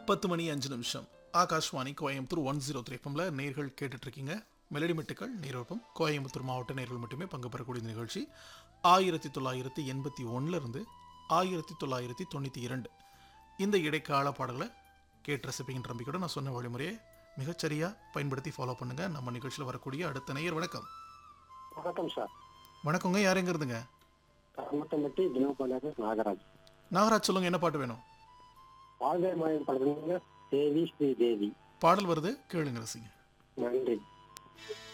10:05 ஆகாஷ்வாணி கோயம்புத்தூர் 103 எஃப்எம்ல நேர்கள் கேட்டுட்டு இருக்கீங்க. மெலடி மெட்டுக்கள் நீரோட்டம் கோயம்புத்தூர் மாவட்ட நேர்கள் மட்டுமே பங்கு பெறக்கூடிய இந்த நிகழ்ச்சி 1981 இருந்து 1992 இந்த இடைக்கால பாடல்களை கேட்டு ரசிப்பீங்கன்ற நம்பிக்கையோட நான் சொன்ன வழிமுறையை மிகச்சரியா பயன்படுத்தி ஃபாலோ பண்ணுங்க. நம்ம நிகழ்ச்சியில் வரக்கூடிய அடுத்த நேயர் வணக்கம். வணக்கம் சார். வணக்கங்க, யார் எங்க இருந்துங்க? கர்மத்தம்பட்டி தினபாலர் நாகராஜ். நாகராஜ் சொல்லுங்க, என்ன பாட்டு வேணும்? வாழ்கை மாயம் படத்துல தேவி ஸ்ரீ தேவி பாடல் வருது, கேளுங்க, ரசிங்க. நன்றி.